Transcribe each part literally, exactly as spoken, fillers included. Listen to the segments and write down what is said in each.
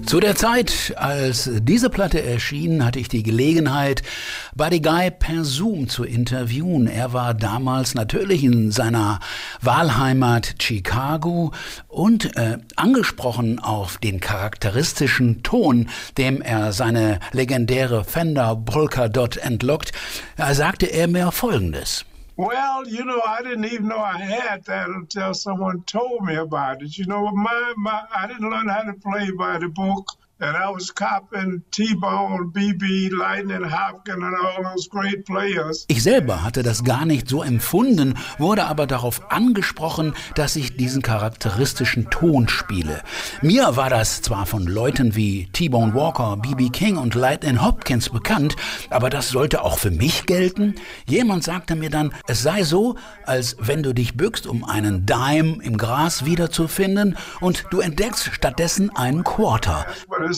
Zu der Zeit, als diese Platte erschien, hatte ich die Gelegenheit, Buddy Guy per Zoom zu interviewen. Er war damals natürlich in seiner Wahlheimat Chicago und äh, angesprochen auf den charakteristischen Ton, dem er seine legendäre Fender Polka Dot entlockt, äh, sagte er mir Folgendes. Well, you know, I didn't even know I had that until someone told me about it. You know, my, my, I didn't learn how to play by the book. And I was copying T-Bone, B B, Lightning Hopkins and all those great players. Ich selber hatte das gar nicht so empfunden, wurde aber darauf angesprochen, dass ich diesen charakteristischen Ton spiele. Mir war das zwar von Leuten wie T-Bone Walker, B B King und Lightning Hopkins bekannt, aber das sollte auch für mich gelten. Jemand sagte mir dann, es sei so, als wenn du dich bückst, um einen Dime im Gras wiederzufinden und du entdeckst stattdessen einen Quarter.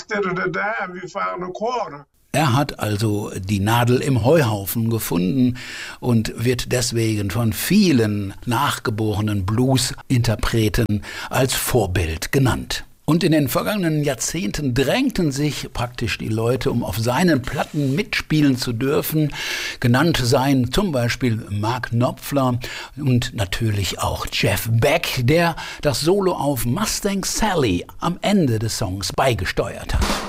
Er hat also die Nadel im Heuhaufen gefunden und wird deswegen von vielen nachgeborenen Blues-Interpreten als Vorbild genannt. Und in den vergangenen Jahrzehnten drängten sich praktisch die Leute, um auf seinen Platten mitspielen zu dürfen. Genannt seien zum Beispiel Mark Knopfler und natürlich auch Jeff Beck, der das Solo auf Mustang Sally am Ende des Songs beigesteuert hat.